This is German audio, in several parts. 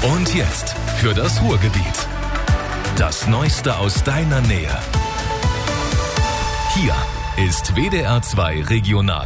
Und jetzt für das Ruhrgebiet. Das Neueste aus deiner Nähe. Hier ist WDR 2 Regional.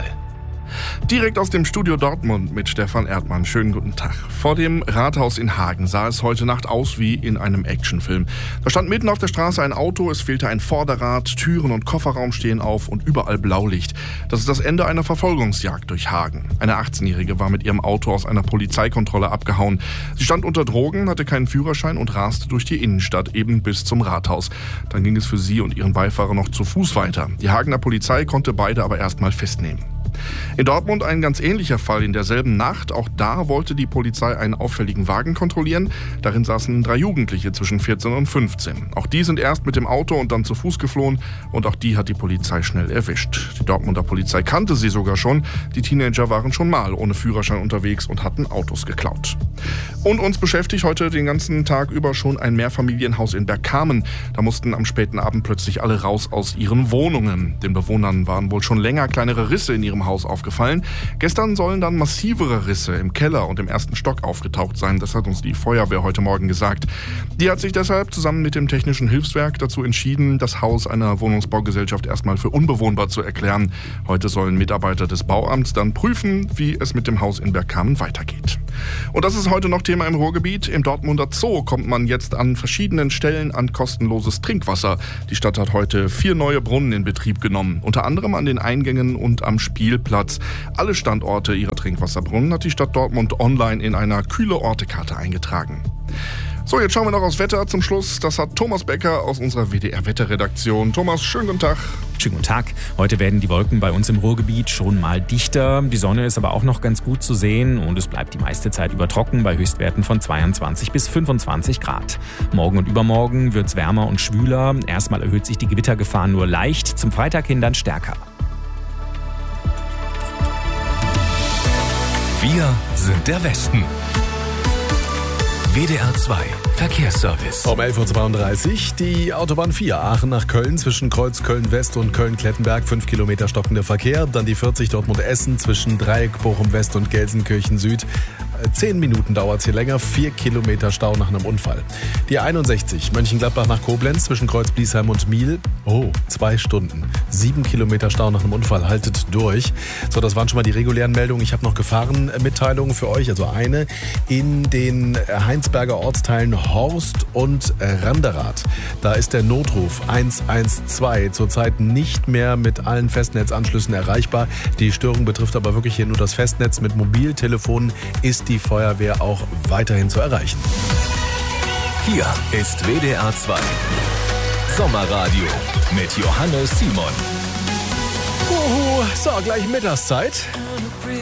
Direkt aus dem Studio Dortmund mit Stefan Erdmann. Schönen guten Tag. Vor dem Rathaus in Hagen sah es heute Nacht aus wie in einem Actionfilm. Da stand mitten auf der Straße ein Auto, es fehlte ein Vorderrad, Türen und Kofferraum stehen auf und überall Blaulicht. Das ist das Ende einer Verfolgungsjagd durch Hagen. Eine 18-Jährige war mit ihrem Auto aus einer Polizeikontrolle abgehauen. Sie stand unter Drogen, hatte keinen Führerschein und raste durch die Innenstadt, eben bis zum Rathaus. Dann ging es für sie und ihren Beifahrer noch zu Fuß weiter. Die Hagener Polizei konnte beide aber erstmal festnehmen. In Dortmund ein ganz ähnlicher Fall in derselben Nacht. Auch da wollte die Polizei einen auffälligen Wagen kontrollieren. Darin saßen 3 Jugendliche zwischen 14 und 15. Auch die sind erst mit dem Auto und dann zu Fuß geflohen und auch die hat die Polizei schnell erwischt. Die Dortmunder Polizei kannte sie sogar schon. Die Teenager waren schon mal ohne Führerschein unterwegs und hatten Autos geklaut. Und uns beschäftigt heute den ganzen Tag über schon ein Mehrfamilienhaus in Bergkamen. Da mussten am späten Abend plötzlich alle raus aus ihren Wohnungen. Den Bewohnern waren wohl schon länger kleinere Risse in ihrem Haus aufgefallen. Gestern sollen dann massivere Risse im Keller und im ersten Stock aufgetaucht sein. Das hat uns die Feuerwehr heute Morgen gesagt. Die hat sich deshalb zusammen mit dem Technischen Hilfswerk dazu entschieden, das Haus einer Wohnungsbaugesellschaft erstmal für unbewohnbar zu erklären. Heute sollen Mitarbeiter des Bauamts dann prüfen, wie es mit dem Haus in Bergkamen weitergeht. Und das ist heute noch Thema im Ruhrgebiet. Im Dortmunder Zoo kommt man jetzt an verschiedenen Stellen an kostenloses Trinkwasser. Die Stadt hat heute 4 neue Brunnen in Betrieb genommen. Unter anderem an den Eingängen und am Spielplatz. Alle Standorte ihrer Trinkwasserbrunnen hat die Stadt Dortmund online in einer Kühle-Orte-Karte eingetragen. So, jetzt schauen wir noch aufs Wetter zum Schluss. Das hat Thomas Becker aus unserer WDR-Wetterredaktion. Thomas, schönen guten Tag. Schönen guten Tag. Heute werden die Wolken bei uns im Ruhrgebiet schon mal dichter. Die Sonne ist aber auch noch ganz gut zu sehen und es bleibt die meiste Zeit über trocken bei Höchstwerten von 22 bis 25 Grad. Morgen und übermorgen wird es wärmer und schwüler. Erstmal erhöht sich die Gewittergefahr nur leicht, zum Freitag hin dann stärker. Wir sind der Westen. WDR 2 Verkehrsservice. Um 11.32 Uhr die Autobahn 4 Aachen nach Köln zwischen Kreuz Köln-West und Köln-Klettenberg 5 Kilometer stockender Verkehr. Dann die 40 Dortmund-Essen zwischen Dreieck Bochum-West und Gelsenkirchen-Süd. 10 Minuten dauert es hier länger, 4 Kilometer Stau nach einem Unfall. Die 61 Mönchengladbach nach Koblenz zwischen Kreuz Bliesheim und Miel. 2 Stunden. 7 Kilometer Stau nach einem Unfall, haltet durch. So, das waren schon mal die regulären Meldungen. Ich habe noch Gefahrenmitteilungen für euch. Also eine in den Heinsberger Ortsteilen Horst und Randerath. Da ist der Notruf 112 zurzeit nicht mehr mit allen Festnetzanschlüssen erreichbar. Die Störung betrifft aber wirklich hier nur das Festnetz. Mit Mobiltelefonen ist die Feuerwehr auch weiterhin zu erreichen. Hier ist WDR 2 Sommerradio mit Johannes Simon. So, gleich Mittagszeit.